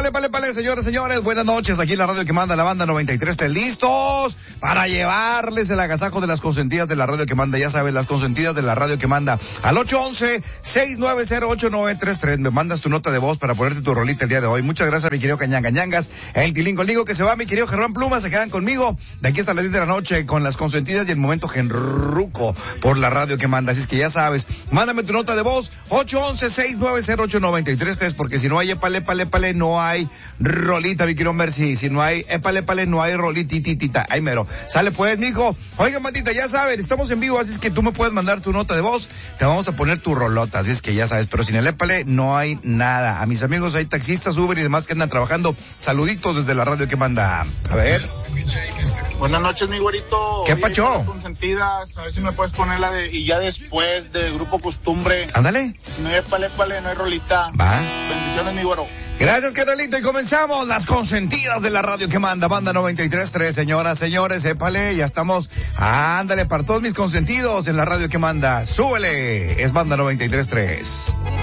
señores, señores, buenas noches, aquí en la radio que manda la banda 93, listos para llevarles el agasajo de las consentidas de la radio que manda, ya sabes, las consentidas de la radio que manda, al 811-690-8933, me mandas tu nota de voz para ponerte tu rolita el día de hoy. Muchas gracias, mi querido Cañangas, el Tilín conmigo que se va, mi querido Germán Pluma, se quedan conmigo, de aquí hasta las 10 de la noche, con las consentidas y el momento genruco por la radio que manda, así es que ya sabes, mándame tu nota de voz, 811-690-8933, porque si no hay épale, no hay rolita, mi querido Mercy. Si no hay épale, no hay rolitititita. Ay, mero. Sale pues, mijo. Oigan, bandita, ya saben, estamos en vivo, así es que tú me puedes mandar tu nota de voz. Te vamos a poner tu rolota, así es que ya sabes. Pero sin el épale no hay nada. A mis amigos hay taxistas, Uber y demás que andan trabajando. Saluditos desde la radio que manda. A ver. Buenas noches, mi güerito. ¿Qué pacho? Consentidas, a ver si me puedes poner la de y ya después de Grupo Costumbre. Ándale. Si no hay épale, no hay rolita. Va. Bendiciones, mi güero. Gracias, carnalito, y comenzamos las consentidas de la radio que manda, banda 93.3, señoras, señores, épale, ya estamos, ándale, para todos mis consentidos en la radio que manda, súbele, es banda 93.3.